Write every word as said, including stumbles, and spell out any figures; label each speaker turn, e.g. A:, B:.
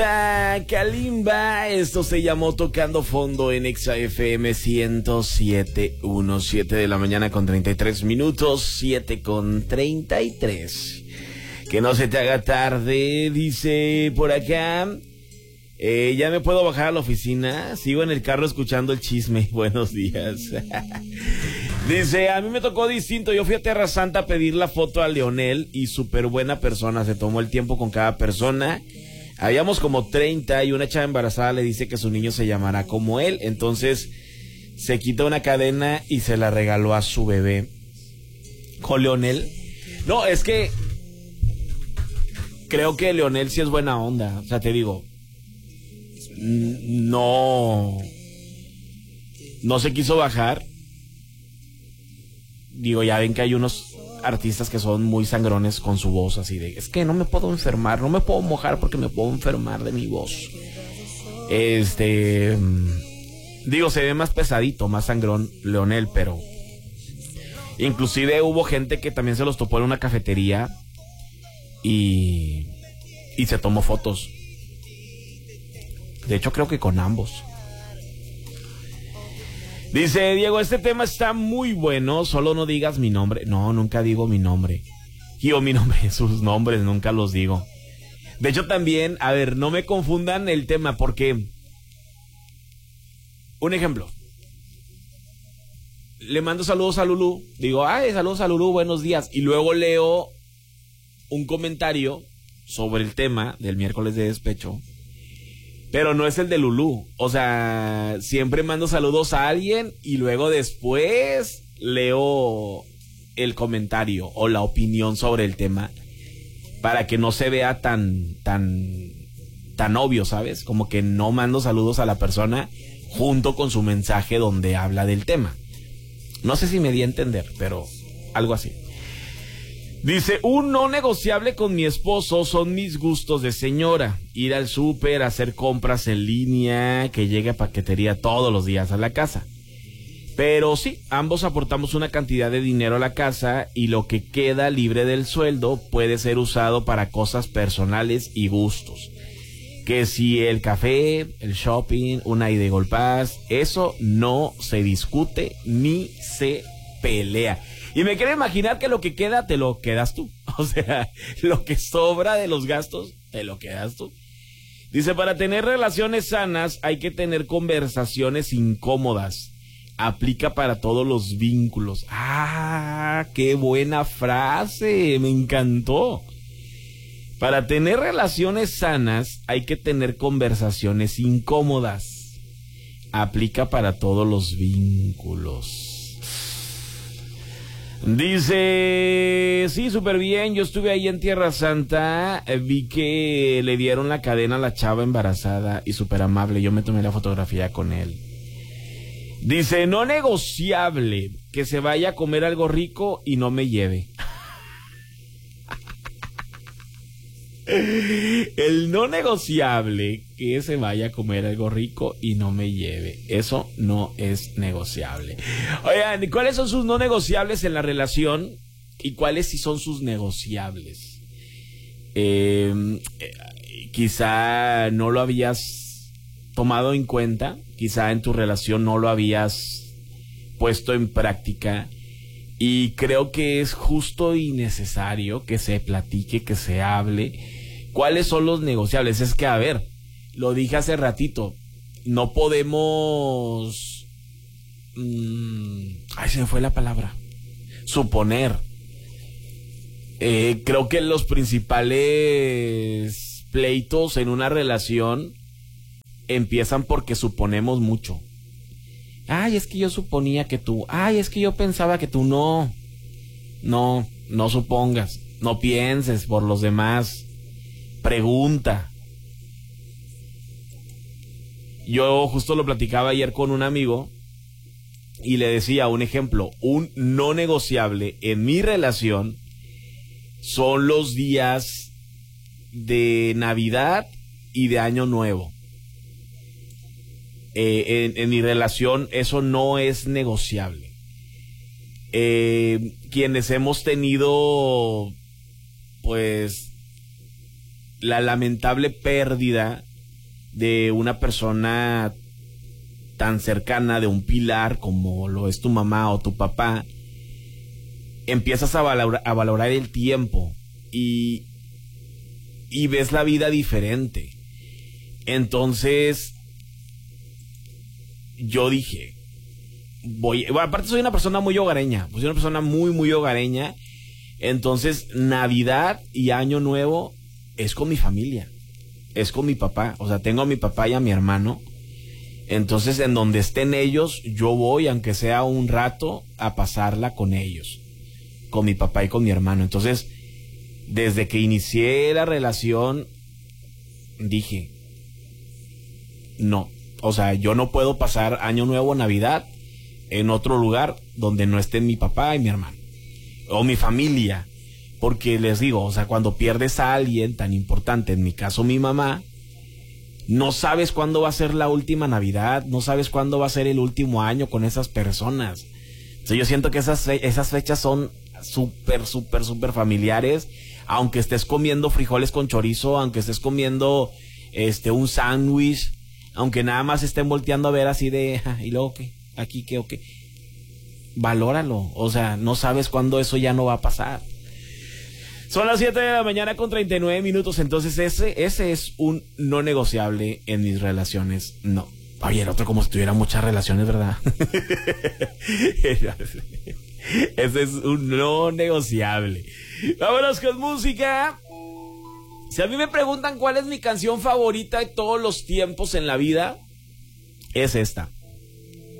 A: Kalimba, esto se llamó Tocando Fondo en Exa F M ciento siete punto uno, siete de la mañana con treinta y tres minutos, siete con treinta y tres. Que no se te haga tarde, dice por acá. Eh, ya me puedo bajar a la oficina, sigo en el carro escuchando el chisme. Buenos días. Dice, a mí me tocó distinto, yo fui a Tierra Santa a pedir la foto a Leonel y súper buena persona, se tomó el tiempo con cada persona. Habíamos como treinta y una chava embarazada le dice que su niño se llamará como él. Entonces se quita una cadena y se la regaló a su bebé. ¿Con Leonel? No, es que creo que Leonel sí es buena onda. O sea, te digo, no, no se quiso bajar. Digo, ya ven que hay unos artistas que son muy sangrones con su voz, así de, es que no me puedo enfermar, no me puedo mojar porque me puedo enfermar de mi voz. Este, digo, se ve más pesadito, más sangrón Leonel, pero inclusive hubo gente que también se los topó en una cafetería y, y se tomó fotos. De hecho, creo que con ambos. Dice Diego, este tema está muy bueno, solo no digas mi nombre. No, nunca digo mi nombre. Yo mi nombre, sus nombres, nunca los digo. De hecho también, a ver, no me confundan el tema, porque... Un ejemplo. Le mando saludos a Lulú. Digo, ay, saludos a Lulú, buenos días. Y luego leo un comentario sobre el tema del miércoles de despecho. Pero no es el de Lulú. O sea, siempre mando saludos a alguien y luego después leo el comentario o la opinión sobre el tema para que no se vea tan, tan, tan obvio, ¿sabes? Como que no mando saludos a la persona junto con su mensaje donde habla del tema. No sé si me di a entender, pero algo así. Dice, un no negociable con mi esposo son mis gustos de señora. Ir al súper, hacer compras en línea, que llegue paquetería todos los días a la casa. Pero sí, ambos aportamos una cantidad de dinero a la casa y lo que queda libre del sueldo puede ser usado para cosas personales y gustos. Que si el café, el shopping, una ida y golpaz, eso no se discute ni se pelea. Y me quiero imaginar que lo que queda te lo quedas tú. O sea, lo que sobra de los gastos te lo quedas tú. Dice, para tener relaciones sanas hay que tener conversaciones incómodas. Aplica para todos los vínculos. ¡Ah! ¡Qué buena frase! Me encantó. Para tener relaciones sanas hay que tener conversaciones incómodas. Aplica para todos los vínculos. Dice, sí, súper bien, yo estuve ahí en Tierra Santa, eh, vi que le dieron la cadena a la chava embarazada y súper amable, yo me tomé la fotografía con él. Dice, no negociable, que se vaya a comer algo rico y no me lleve. El no negociable, que se vaya a comer algo rico y no me lleve. Eso no es negociable. Oigan, ¿cuáles son sus no negociables en la relación? ¿Y cuáles sí son sus negociables? Eh, eh, quizá no lo habías tomado en cuenta. Quizá en tu relación no lo habías puesto en práctica. Y creo que es justo y necesario que se platique, que se hable. ¿Cuáles son los negociables? Es que, a ver, lo dije hace ratito, no podemos... Mmm, ay, se me fue la palabra. Suponer. Eh, creo que los principales pleitos en una relación empiezan porque suponemos mucho. Ay, es que yo suponía que tú. Ay, es que yo pensaba que tú. No. No, no supongas. No pienses por los demás. Pregunta. Yo justo lo platicaba ayer con un amigo y le decía un ejemplo. Un no negociable en mi relación son los días de Navidad y de Año Nuevo. Eh, en, en mi relación eso no es negociable. Eh, quienes hemos tenido pues la lamentable pérdida de una persona tan cercana, de un pilar como lo es tu mamá o tu papá, empiezas a valorar, a valorar el tiempo y, y ves la vida diferente. Entonces, yo dije, voy, bueno, aparte soy una persona muy hogareña, soy una persona muy, muy hogareña. Entonces, Navidad y Año Nuevo es con mi familia, es con mi papá. O sea, tengo a mi papá y a mi hermano. Entonces, en donde estén ellos, yo voy, aunque sea un rato, a pasarla con ellos, con mi papá y con mi hermano. Entonces, desde que inicié la relación, dije, no, o sea, yo no puedo pasar Año Nuevo, Navidad en otro lugar donde no estén mi papá y mi hermano o mi familia, porque les digo, o sea, cuando pierdes a alguien tan importante, en mi caso mi mamá, no sabes cuándo va a ser la última Navidad, no sabes cuándo va a ser el último año con esas personas. Entonces yo siento que esas, fe- esas fechas son súper, súper, súper familiares, aunque estés comiendo frijoles con chorizo, aunque estés comiendo este un sándwich, aunque nada más estén volteando a ver así de, "Ja, ¿y luego qué? ¿Aquí qué o qué?". Valóralo, o sea, no sabes cuándo eso ya no va a pasar. Son las siete de la mañana con treinta y nueve minutos, entonces ese, ese es un no negociable en mis relaciones, no. Oye, el otro como si tuviera muchas relaciones, ¿verdad? Ese es un no negociable. Vámonos con música. Si a mí me preguntan cuál es mi canción favorita de todos los tiempos en la vida, es esta.